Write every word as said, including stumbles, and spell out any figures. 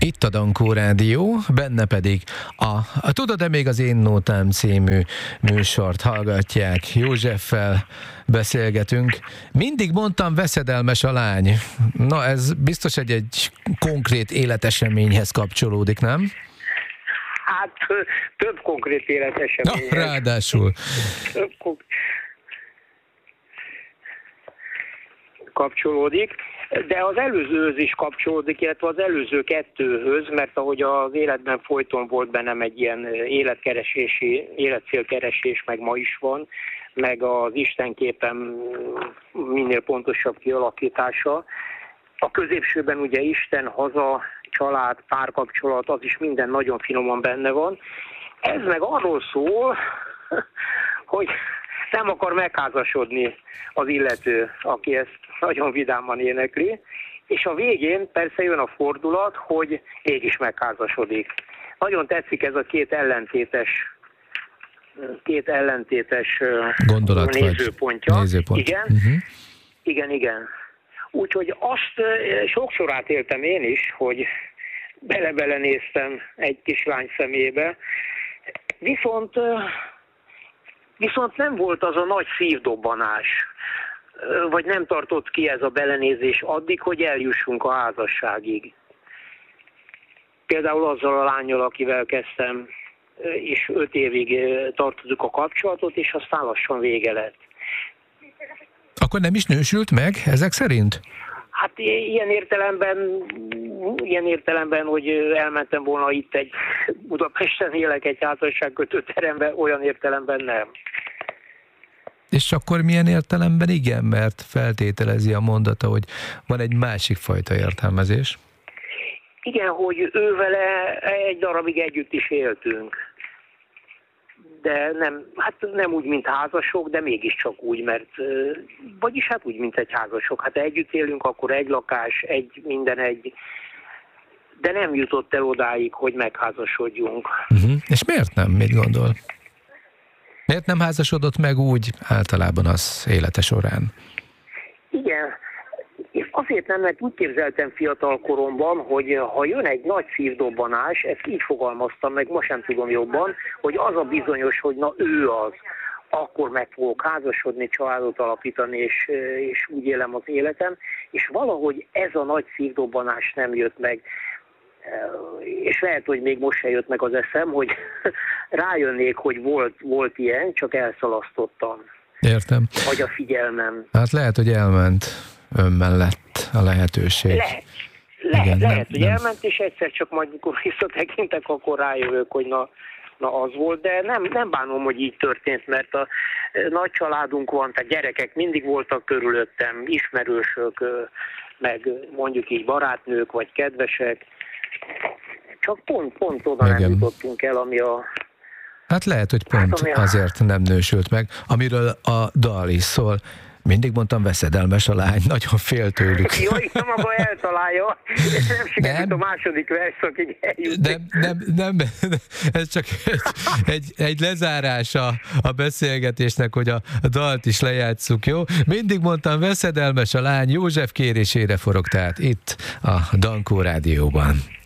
Itt a Dankó Rádió, benne pedig a, a Tudod-e még az én nótám című műsort hallgatják. Józseffel beszélgetünk. Mindig mondtam, veszedelmes a lány. Na, ez biztos egy, egy konkrét életeseményhez kapcsolódik, nem? Hát több konkrét életeseményhez. Na, ráadásul. Több konkrét kapcsolódik, de az előzőhöz is kapcsolódik, illetve az előző kettőhöz, mert ahogy az életben folyton volt bennem egy ilyen életkeresési, életcélkeresés, meg ma is van, meg az Istenképem minél pontosabb kialakítása. A középsőben ugye Isten, haza, család, párkapcsolat, az is minden nagyon finoman benne van. Ez meg arról szól, hogy nem akar megházasodni az illető, aki ezt nagyon vidáman énekli, és a végén persze jön a fordulat, hogy mégis megházasodik. Nagyon tetszik ez a két ellentétes, két ellentétes gondolat nézőpontja. Vagy nézőpont. Igen, uh-huh. igen, igen. Úgyhogy azt sokszor átéltem én is, hogy bele-bele néztem egy kislány szemébe, viszont... Viszont nem volt az a nagy szívdobbanás, vagy nem tartott ki ez a belenézés addig, hogy eljussunk a házasságig. Például azzal a lánnyal, akivel kezdtem, és öt évig tartottuk a kapcsolatot, és aztán lassan vége lett. Akkor nem is nősült meg ezek szerint? Hát ilyen értelemben, ilyen értelemben, hogy elmentem volna itt egy Budapesten élek egy házasságkötő teremben, olyan értelemben nem. És akkor milyen értelemben igen, mert feltételezi a mondata, hogy van egy másik fajta értelmezés? Igen, hogy ővele egy darabig együtt is éltünk. De nem, hát nem úgy, mint házasok, de mégiscsak úgy, mert, vagyis hát úgy, mint egy házasok. Hát együtt élünk, akkor egy lakás, egy minden egy, de nem jutott el odáig, hogy megházasodjunk. Uh-huh. És miért nem? Mit gondol? Miért nem házasodott meg úgy általában az élete során? Igen, és azért nem, mert úgy képzeltem fiatal koromban, hogy ha jön egy nagy szívdobbanás, ezt így fogalmaztam meg, most sem tudom jobban, hogy az a bizonyos, hogy na ő az, akkor meg fogok házasodni, családot alapítani, és, és úgy élem az életem, és valahogy ez a nagy szívdobbanás nem jött meg. És lehet, hogy még most se jött meg az eszem, hogy rájönnék, hogy volt, volt ilyen, csak elszalasztottam. Értem. Vagy a figyelmem. Hát lehet, hogy elment ön mellett a lehetőség. Lehet, lehet, Igen, lehet nem, hogy nem. elment, és egyszer csak majd, mikor visszatekintek, akkor rájövök, hogy na, na az volt, de nem, nem bánom, hogy így történt, mert a nagy családunk van, tehát gyerekek mindig voltak körülöttem, ismerősök, meg mondjuk így barátnők, vagy kedvesek, csak pont, pont oda Igen. nem jutottunk el, ami a... Hát lehet, hogy pont Hát, a... azért nem nősült meg, amiről a dal is szól. Mindig mondtam, veszedelmes a lány, nagyon fél tőlük. Jó, itt maga eltalálja, és nem sikerült Nem. a második verszakig eljutni. Nem, nem, nem, ez csak egy, egy, egy lezárás a, a beszélgetésnek, hogy a, a dalt is lejátsszuk, jó? Mindig mondtam, veszedelmes a lány, József kérésére forog, tehát itt a Dankó Rádióban.